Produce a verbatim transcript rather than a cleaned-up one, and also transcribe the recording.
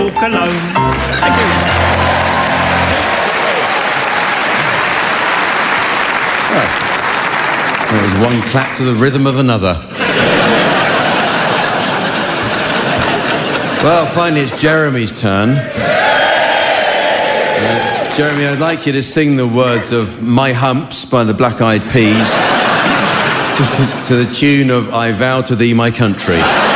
walk alone. Thank you. Well, it was one clap to the rhythm of another. Well, finally, it's Jeremy's turn. Uh, Jeremy, I'd like you to sing the words of My Humps by the Black Eyed Peas to, to the tune of I Vow to Thee, My Country.